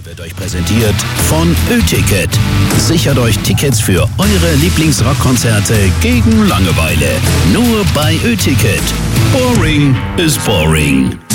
wird euch präsentiert von Ö-Ticket. Sichert euch Tickets für eure Lieblingsrockkonzerte gegen Langeweile. Nur bei Ö-Ticket. Boring is boring.